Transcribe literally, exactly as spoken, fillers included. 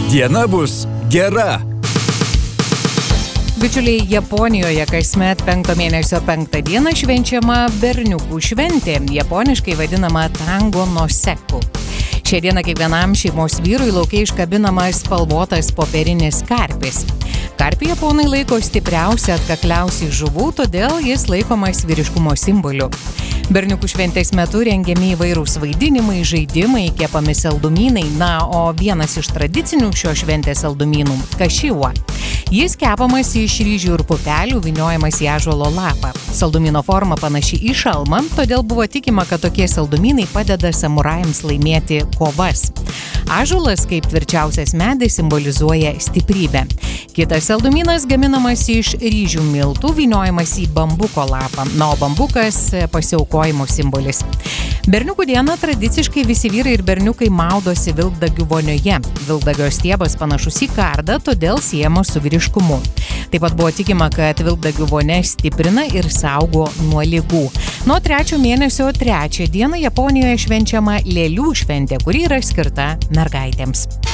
Diena bus gera. Bičiuliai, Japonijoje kasmet penkto mėnesio penktą dieną švenčiama berniukų šventė, japoniškai vadinama Tango no Seku. Šią dieną kiekvienam šeimos vyrui lauke iškabinamas spalvotas popierinis karpis. Karpį japonai laiko stipriausia, atkakliausiai žuvų, todėl jis laikomas vyriškumo simboliu. Berniukų šventės metu rengiami įvairūs vaidinimai, žaidimai, kepami saldumynai, na, o vienas iš tradicinių šio šventės saldumynų – kašiwa. Jis kepamas iš ryžių ir pupelių, vyniojamas į ąžuolo lapą. Saldumyno forma panaši į šalmą, todėl buvo tikima, kad tokie saldumynai padeda samurajams laimėti kovas. Ąžuolas, kaip tvirčiausias medis, simbolizuoja stiprybę. Kitas saldumynas gaminamas iš ryžių miltų, vyniojamas į bambuko lapą, na, o bambukas – pasiaukojimo simbolis. Berniukų dieną tradiciškai visi vyrai ir berniukai maudosi vilkdagių vonioje. Vilkdagio stiebas panašus į kardą, todėl siejamos su vyriškumu. Taip pat buvo tikima, kad vilkdagių vonia stiprina ir saugo nuo ligų. Nuo trečio mėnesio trečią dieną Japonijoje švenčiama lėlių šventė, kuri yra skirta mergaitėms.